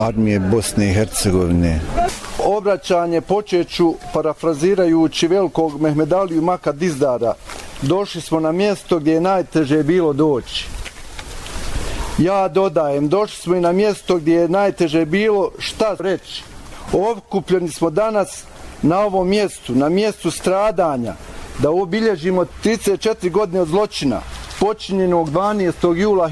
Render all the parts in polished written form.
armije Bosne i Hercegovine. Obraćanje počeću parafrazirajući velikog Mehmedaliju Maka Dizdara. Došli smo na mjesto gdje je najteže bilo doći. Ja dodajem, došli smo i na mjesto gdje je najteže bilo šta reći. Okupljeni smo danas na ovom mjestu, na mjestu stradanja, da obilježimo 34 godine od zločina počinjenog 12. jula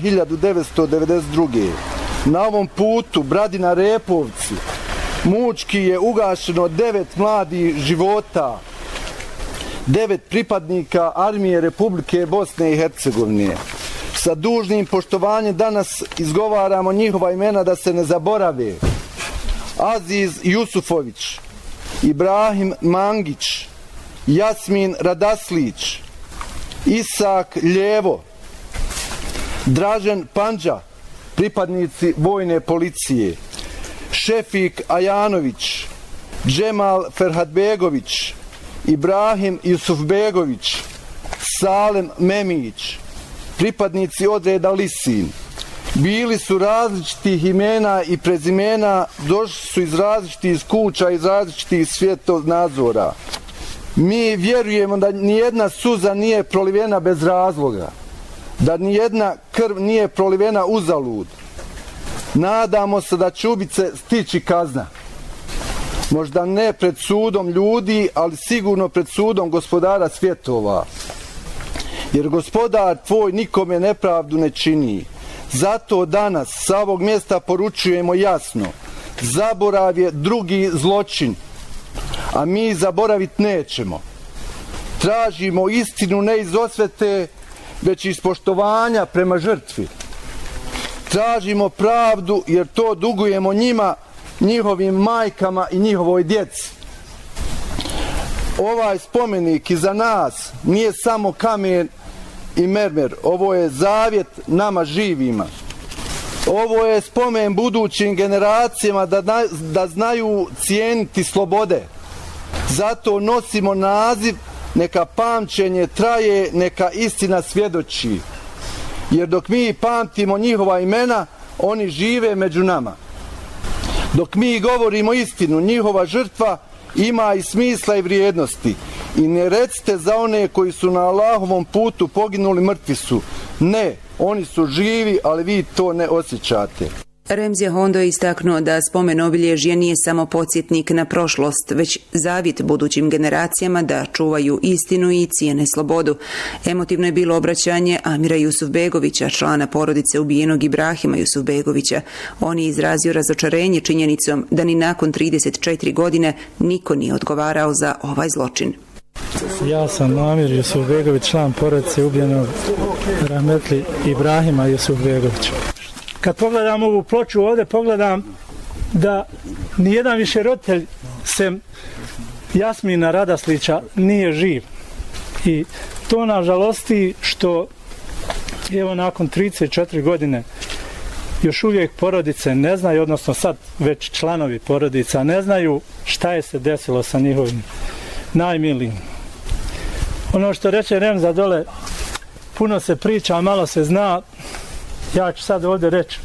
1992. Na ovom putu Bradina Repovci mučki je ugašeno 9 mladih života, 9 pripadnika armije Republike Bosne i Hercegovine. Sa dužnim poštovanjem danas izgovaramo njihova imena da se ne zaborave. Aziz Jusufović, Ibrahim Mangić, Jasmin Radaslić, Isak Ljevo, Dražen Pandža, pripadnici vojne policije, Šefik Ajanović, Džemal Ferhatbegović, Ibrahim Jusufbegović, Salem Memić, pripadnici odreda Lisin. Bili su različitih imena i prezimena, došli su iz različitih kuća, iz različitih svjetonazora. Mi vjerujemo da nijedna suza nije prolivena bez razloga, da nijedna krv nije prolivena uzalud. Nadamo se da će ubice stići kazna. Možda ne pred sudom ljudi, ali sigurno pred sudom gospodara svjetova. Jer gospodar tvoj nikome nepravdu ne čini. Zato danas sa ovog mjesta poručujemo jasno. Zaborav je drugi zločin, a mi zaboraviti nećemo. Tražimo istinu ne iz osvete, već iz poštovanja prema žrtvi. Tražimo pravdu jer to dugujemo njima, njihovim majkama i njihovoj djeci. Ovaj spomenik iza nas nije samo kamen i mermer, ovo je zavjet nama živima. Ovo je spomen budućim generacijama da znaju cijeniti slobode. Zato nosimo naziv neka pamćenje traje, neka istina svjedoči. Jer dok mi pamtimo njihova imena, oni žive među nama. Dok mi govorimo istinu, njihova žrtva ima i smisla i vrijednosti. I ne recite za one koji su na Allahovom putu poginuli, mrtvi su. Ne, oni su živi, ali vi to ne osjećate. Remzija Hondo je istaknuo da spomen obilježje nije samo podsjetnik na prošlost, već zavjet budućim generacijama da čuvaju istinu i cijene slobodu. Emotivno je bilo obraćanje Amira Jusufbegovića, člana porodice ubijenog Ibrahima Jusufbegovića. On je izrazio razočarenje činjenicom da ni nakon 34 godine niko nije odgovarao za ovaj zločin. Ja sam Amir Jusufbegović, član porodice ubijenog rahmetli Ibrahima Jusufbegovića. Kad pogledam ovu ploču ovdje, pogledam da nijedan više roditelj sem Jasmina Radaslića nije živ. I to nas žalosti što evo nakon 34 godine još uvijek porodice ne znaju, odnosno sad već članovi porodica ne znaju šta je se desilo sa njihovim najmilijim. Ono što reče Remza dole, puno se priča, a malo se zna. Ja ću sad ovdje reći.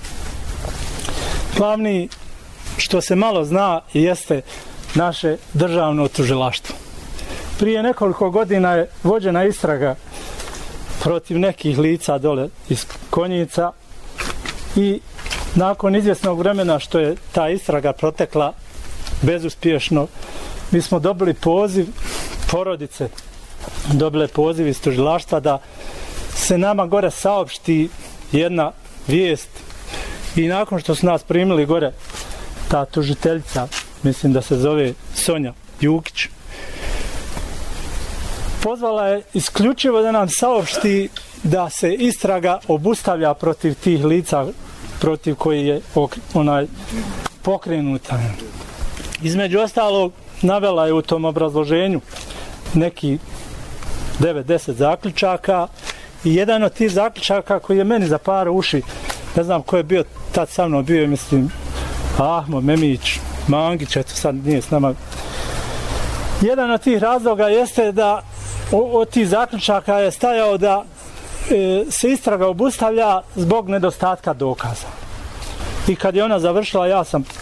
Glavni što se malo zna jeste naše državno tužilaštvo. Prije nekoliko godina je vođena istraga protiv nekih lica dole iz Konjica i nakon izvjesnog vremena što je ta istraga protekla bezuspješno, mi smo dobili poziv, porodice dobile poziv iz tužilaštva da se nama gore saopšti jedna vijest i nakon što su nas primili gore ta tužiteljica, mislim da se zove Sonja Jukić, pozvala je isključivo da nam saopšti da se istraga obustavlja protiv tih lica protiv koji je pokrenuta. Između ostalog navela je u tom obrazloženju neki 9-10 zaključaka i jedan od tih zaključaka koji je meni zaparao uši, ne znam ko je bio tad sa mnom, bio je mislim Ahmo, Memić, Mangić, eto sad nije s nama. Jedan od tih razloga jeste da od tih zaključaka je stajao da se istraga obustavlja zbog nedostatka dokaza. I kad je ona završila, ja sam